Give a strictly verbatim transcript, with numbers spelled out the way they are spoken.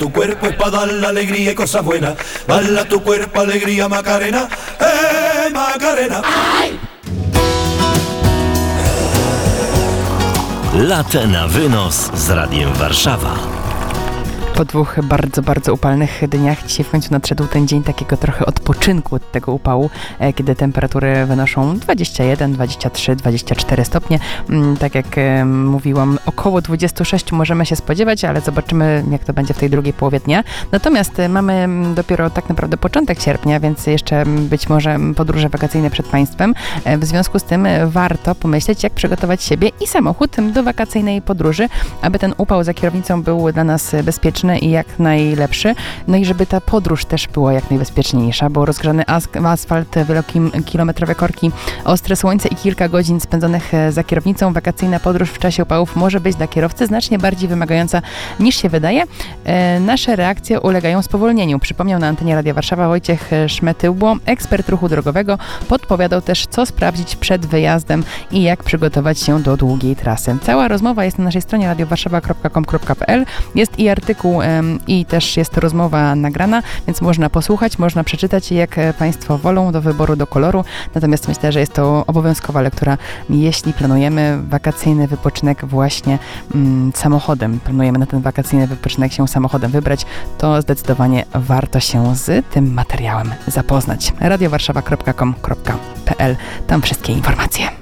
tu cuerpo es pa' dar la alegría y cosas buenas. Bala tu cuerpo, alegría, Macarena, eh, Macarena. Ay. Latte na wynos z Radiem Warszawa. Po dwóch bardzo, bardzo upalnych dniach dzisiaj w końcu nadszedł ten dzień takiego trochę odpoczynku od tego upału, kiedy temperatury wynoszą dwadzieścia jeden, dwadzieścia trzy, dwadzieścia cztery stopnie. Tak jak mówiłam, około dwadzieścia sześć możemy się spodziewać, ale zobaczymy, jak to będzie w tej drugiej połowie dnia. Natomiast mamy dopiero tak naprawdę początek sierpnia, więc jeszcze być może podróże wakacyjne przed Państwem. W związku z tym warto pomyśleć, jak przygotować siebie i samochód do wakacyjnej podróży, aby ten upał za kierownicą był dla nas bezpieczny i jak najlepszy. No i żeby ta podróż też była jak najbezpieczniejsza, bo rozgrzany as- asfalt, wielokilometrowe korki, ostre słońce i kilka godzin spędzonych za kierownicą, wakacyjna podróż w czasie upałów może być dla kierowcy znacznie bardziej wymagająca niż się wydaje. E, nasze reakcje ulegają spowolnieniu. Przypomniał na antenie Radia Warszawa Wojciech Szmetyłbo, ekspert ruchu drogowego. Podpowiadał też, co sprawdzić przed wyjazdem i jak przygotować się do długiej trasy. Cała rozmowa jest na naszej stronie radio warszawa kropka com kropka p l. Jest i artykuł i też jest rozmowa nagrana, więc można posłuchać, można przeczytać, jak Państwo wolą, do wyboru, do koloru. Natomiast myślę, że jest to obowiązkowa lektura, jeśli planujemy wakacyjny wypoczynek właśnie mm, samochodem. Planujemy na ten wakacyjny wypoczynek się samochodem wybrać, to zdecydowanie warto się z tym materiałem zapoznać. radio warszawa kropka com kropka p l. Tam wszystkie informacje.